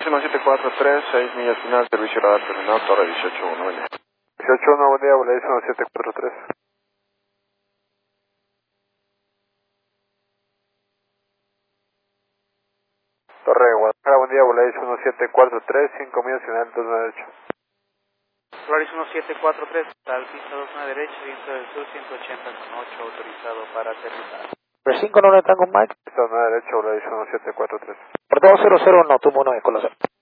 1743, 6 millas final, servicio radar terminado, torre 181, buen día. 181, buen día, Volaris 1743. Torre Guadalajara, buen día, Volaris 1743, 5 millas final, 29 derecho. Volaris 1743, al pista 29 derecho, viento del sur 180 con 8, autorizado para aterrizar. 5 no le tengo un Mike. Pista 9 derecho, Volaris 1743. Por 200 no tuvo uno de conocer.